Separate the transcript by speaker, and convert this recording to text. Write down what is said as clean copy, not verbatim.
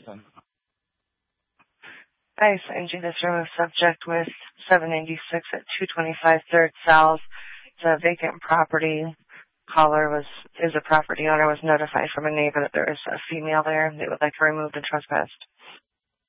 Speaker 1: Nice. Angie, this room is subject with 796 at 225 3rd South. It's a vacant property. Caller is a property owner, was notified from a neighbor that there is a female there. They would like her removed and trespassed.